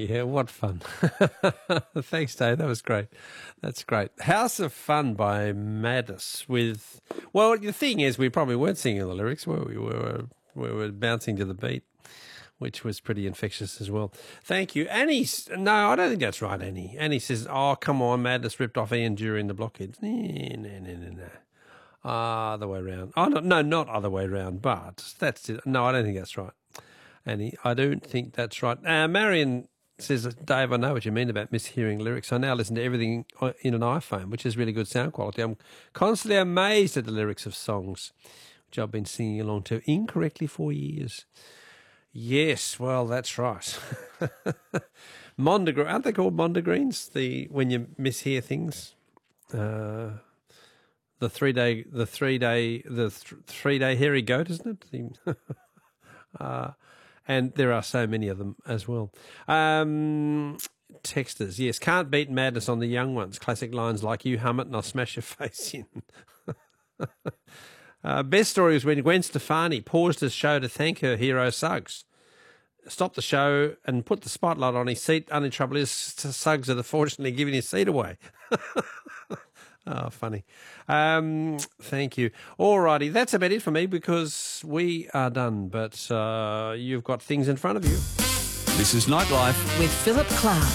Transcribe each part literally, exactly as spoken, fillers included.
Yeah, what fun. Thanks, Dave. That was great. That's great. House of Fun by Madness with, well, the thing is, we probably weren't singing the lyrics, were we? We were, we were bouncing to the beat, which was pretty infectious as well. Thank you. Annie, no, I don't think that's right, Annie. Annie says, oh, come on, Madness ripped off Ian during the blockheads. No, no, no, no, no. Other way around. Oh, no, no, not other way around, but that's it. No, I don't think that's right, Annie. I don't think that's right. Uh, Marion says, Dave, I know what you mean about mishearing lyrics. I now listen to everything in an iPhone, which is really good sound quality. I'm constantly amazed at the lyrics of songs, which I've been singing along to incorrectly for years. Yes, well, that's right. Mondegreen, aren't they called Mondegreens? The when you mishear things, uh, the three day, the three day, the th- three day hairy goat, isn't it? The, uh, and there are so many of them as well. Um, texters, yes, can't beat Madness on the young ones. Classic lines like "You hum it and I'll smash your face in." Uh, best story was when Gwen Stefani paused his show to thank her hero Suggs. Stopped the show and put the spotlight on his seat. Only trouble is Suggs had unfortunately given his seat away. Oh, funny. Um, thank you. All righty, that's about it for me because we are done, but uh, you've got things in front of you. This is Nightlife with Philip Clark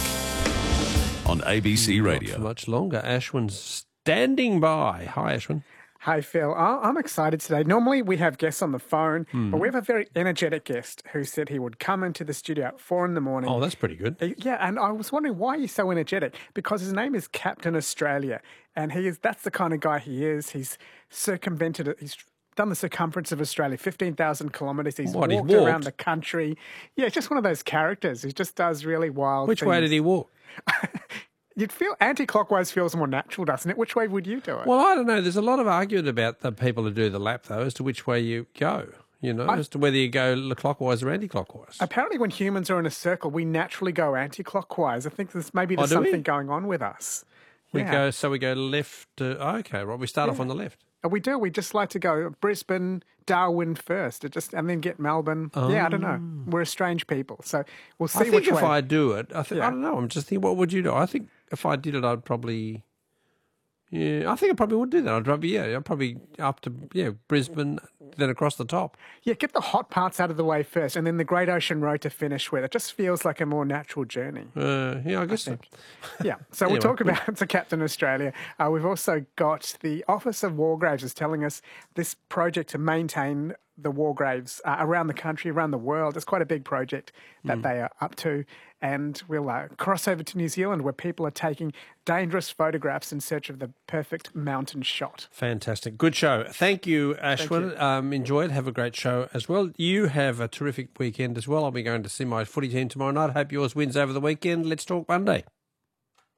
on A B C Radio. Not for much longer. Ashwin's standing by. Hi, Ashwin. Hey, Phil. I- I'm excited today. Normally we have guests on the phone, Hmm. but we have a very energetic guest who said he would come into the studio at four in the morning. Oh, that's pretty good. Uh, Yeah, and I was wondering why he's so energetic, because his name is Captain Australia, and he is—that's the kind of guy he is. He's circumvented, he's done the circumference of Australia, fifteen thousand kilometres. He's What, he walked around walked? the country. Yeah, it's just one of those characters. He just does really wild Which things. way did he walk? You'd feel anti-clockwise feels more natural, doesn't it? Which way would you do it? Well, I don't know. There's a lot of argument about the people who do the lap, though, as to which way you go, you know, as to whether you go clockwise or anti-clockwise. Apparently, when humans are in a circle, we naturally go anti-clockwise. I think there's maybe there's Oh, do we? something going on with us. We Yeah. go, so we go left. Uh, okay, right. We start off on the left. Uh, We do. We just like to go Brisbane, Darwin first, it just and then get Melbourne. Yeah, I don't know. We're a strange people, so we'll see I think which if way. I do it, I, think Yeah. I don't know. I'm just thinking, what would you do? I think if I did it, I'd probably. Yeah, I think I probably would do that. I'd probably, yeah, I'd probably up to, yeah, Brisbane, then across the top. Yeah, get the hot parts out of the way first, and then the Great Ocean Road to finish with. It just feels like a more natural journey. Uh, yeah, I guess so. Yeah, so Anyway, we'll talk good. about to Captain Australia. Uh, we've also got the Office of War Graves is telling us this project to maintain the war graves uh, around the country, around the world. It's quite a big project that Mm. they are up to. And we'll uh, cross over to New Zealand where people are taking dangerous photographs in search of the perfect mountain shot. Fantastic. Good show. Thank you, Ashwin. you. Um, enjoy it. Have a great show as well. You have a terrific weekend as well. I'll be going to see my footy team tomorrow night. Hope yours wins over the weekend. Let's talk Monday.